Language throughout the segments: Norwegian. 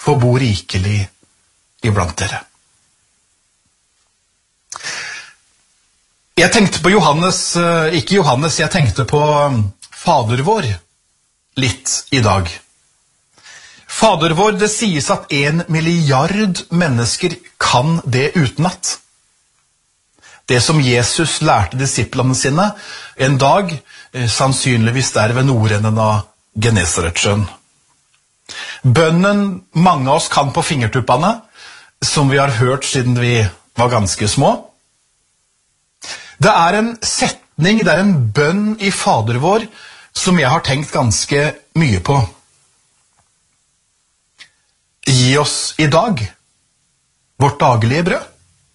få bo rikelig iblant dere. Jeg tenkte på jeg tenkte på Fader vår litt i dag. Fader vår, det sies at 1 milliard mennesker kan det utenat. Det som Jesus lærte disiplene sine en dag, sannsynligvis der ved nordenden av Genesaretsjøen. Bønnen mange av oss kan på fingertuppene, som vi har hørt siden vi var ganske små. Det er en setning, det er en bønn i Fader vår, som jeg har tenkt ganske mye på. Gi oss i dag vårt daglige brød.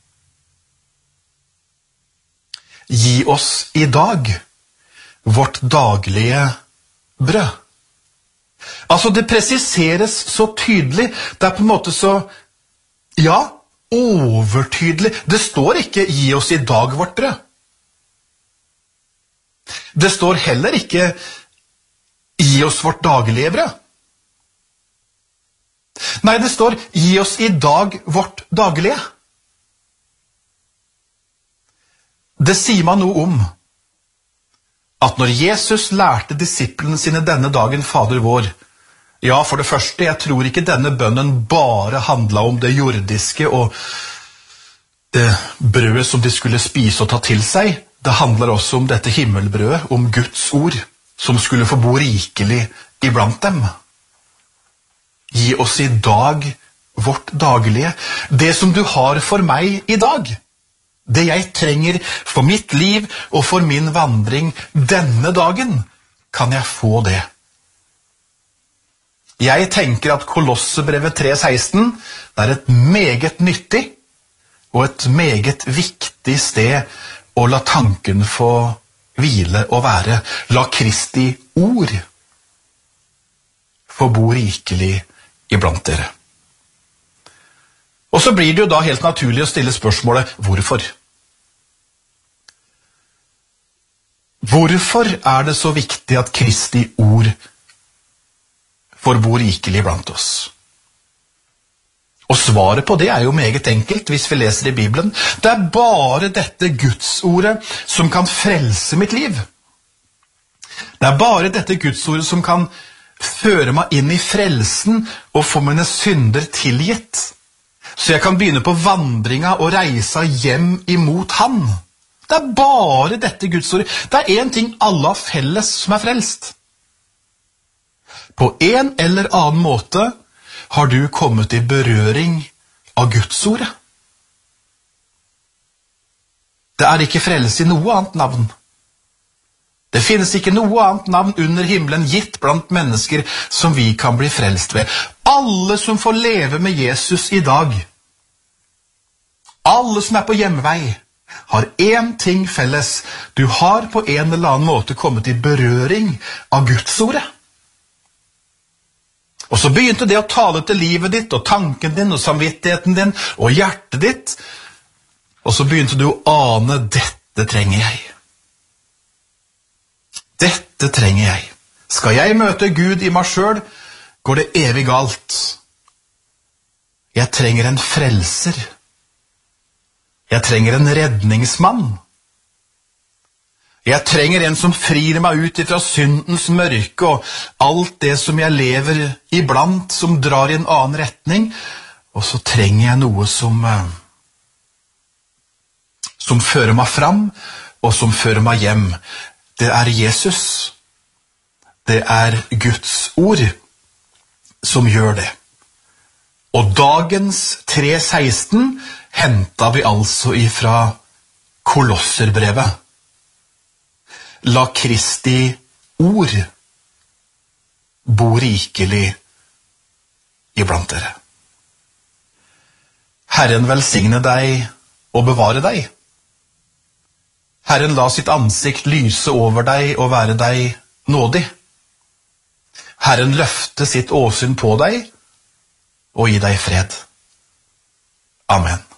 Gi oss i dag vårt daglige brød. Altså, det presiseres så tydelig, det er på en måte så, ja, overtydelig. Det står ikke «gi oss i dag vårt brød». Det står heller ikke «gi oss vårt daglige brød». Nei, det står «gi oss i dag vårt daglige». Det sier man noe om at når Jesus lærte disiplene sine denne dagen Fader vår, ja, for det første, jeg tror ikke denne bønnen bare handlet om det jordiske og det brødet som de skulle spise og ta til seg. Det handler også om dette himmelbrødet, om Guds ord, som skulle få bo rikelig iblant dem. Gi oss i dag vårt daglige, det som du har for meg i dag. Det jeg trenger for mitt liv og for min vandring denne dagen, kan jeg få det. Jeg tenker at Kolossebrevet 3,16 er et meget nyttig og et meget viktig sted å la tanken få hvile og være. La Kristi ord få bo rikelig iblant dere. Og så blir det jo da helt naturlig å stille spørsmålet, hvorfor? Hvorfor er det så viktig at Kristi ord får bo rikelig blant oss? Og svaret på det er jo meget enkelt hvis vi leser i Bibelen. Det er bare dette Gudsordet som kan frelse mitt liv. Det er bare dette Gudsordet som kan føre meg inn i frelsen og få mine synder tilgitt. Så jeg kan begynne på vandringa og reisa hjem imot Han. Det er bare dette Gudsordet. Det er en ting alle har felles som er frelst. På en eller annen måte har du kommet i berøring av Gudsordet. Det er ikke frelse i noe annet navn. Det finnes ikke noe annet navn under himmelen gitt blant mennesker som vi kan bli frelst ved. Alle som får leve med Jesus i dag, alle som er på hjemvei, har en ting felles. Du har på en eller annen måte kommet i berøring av Gudsordet. Og så begynte det å tale til livet ditt, og tanken din, og samvittigheten din, og hjertet ditt. Og så begynte du å ane, dette trenger jeg. Dette trenger jeg. Skal jeg møte Gud i meg selv, går det evig galt. Jeg trenger en frelser. Jeg trenger en redningsmann. Jeg trenger en som frir meg ut fra syndens mørke og alt det som jeg lever iblant, som drar i en annen retning. Og så trenger jeg noe som fører meg fram, og som fører meg hjem. Det er Jesus. Det er Guds ord som gjør det. Og dagens 3,16 hentet vi altså ifra Kolosserbrevet. La Kristi ord bo rikelig iblant dere. Herren velsigne deg og bevare deg. Herren la sitt ansikt lyse over deg og være deg nådig. Herren løfte sitt åsyn på deg og gi deg fred. Amen.